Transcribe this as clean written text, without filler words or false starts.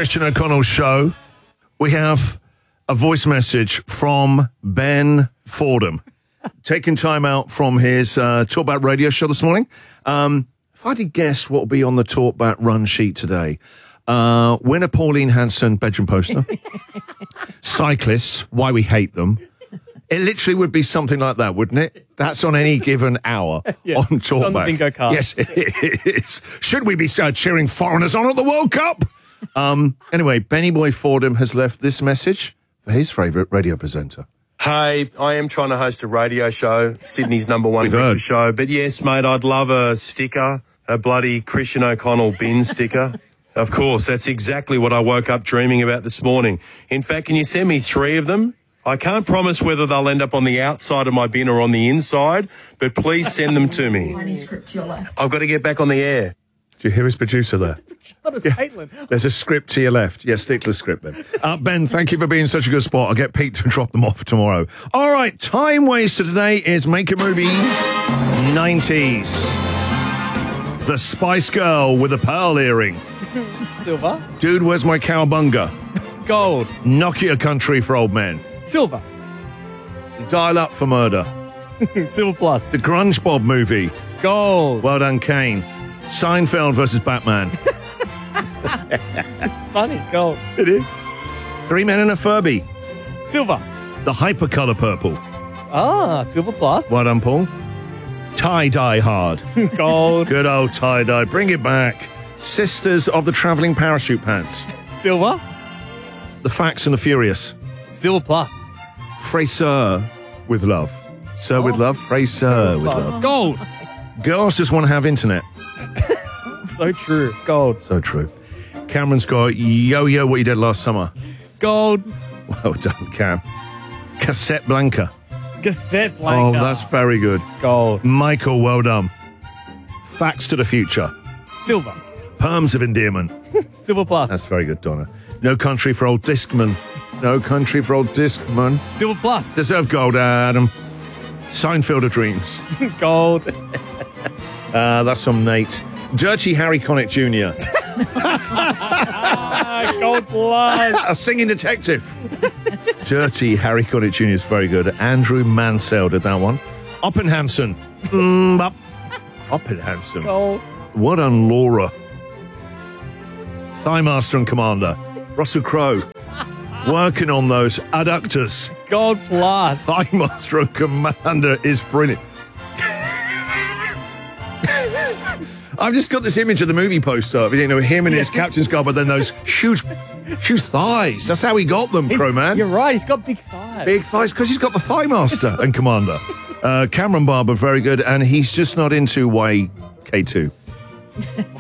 Christian O'Connell show. We have a voice message from Ben Fordham, taking time out from his Talkback radio show this morning. If I had to guess what will be on the Talkback run sheet today, winner Pauline Hanson, bedroom poster, cyclists, why we hate them. It literally would be something like that, wouldn't it? That's on any given hour on Talkback. On the bingo card. Yes, it is. Should we be cheering foreigners on at the World Cup? Anyway, Benny Boy Fordham has left this message for his favourite radio presenter. Hey, I am trying to host a radio show, Sydney's number one breakfast show. But yes, mate, I'd love a sticker, a bloody Christian O'Connell bin sticker. Of course, that's exactly what I woke up dreaming about this morning. In fact, can you send me 3 of them? I can't promise whether they'll end up on the outside of my bin or on the inside, but please send them to me. I've got to get back on the air. Do you hear his producer there? That was Caitlin. There's a script to your left. Yeah, stick to the script then. Ben, thank you for being such a good sport. I'll get Pete to drop them off tomorrow. All right, time waster today is Make a Movie 90s. The Spice Girl with a pearl earring. Silver. Dude, where's my cowabunga? Gold. Nokia Country for Old Men. Silver. Dial Up for Murder. Silver plus. The Grunge Bob movie. Gold. Well done, Kane. Seinfeld versus Batman. It's funny. Gold. It is. 3 Men and a Furby. Silver. The Hypercolor Purple. Ah, silver plus. Well done, Paul. Tie-Dye Hard. Gold. Good old tie-dye. Bring it back. Sisters of the Travelling Parachute Pants. Silver. The Facts and the Furious. Silver plus. Fraser with Love. Sir with Love. Fraser with Love. Gold. Girls just want to have internet. So true. Gold. So true. Cameron's got Yo-Yo What You Did Last Summer. Gold. Well done, Cam. Cassette Blanca. Cassette Blanca. Oh, that's very good. Gold. Michael, well done. Facts to the Future. Silver. Perms of Endearment. Silver plus. That's very good, Donna. No Country for Old Discman. No Country for Old Discman. Silver plus. Deserve gold, Adam. Seinfeld of Dreams. Gold. That's from Nate. Dirty Harry Connick Jr. Gold plus. A singing detective. Dirty Harry Connick Jr. is very good. Andrew Mansell did that one. Oppenhansen. Oppenhansen. Gold. What on Laura? Thigh Master and Commander. Russell Crowe. Working on those adductors. Gold plus. Thigh Master and Commander is brilliant. I've just got this image of the movie poster. You know, him in his captain's garb, but then those huge thighs. That's how he got them, Crowman. You're right. He's got big thighs. Big thighs, because he's got the Thigh Master and Commander. Cameron Barber, very good, and he's just not into YK2.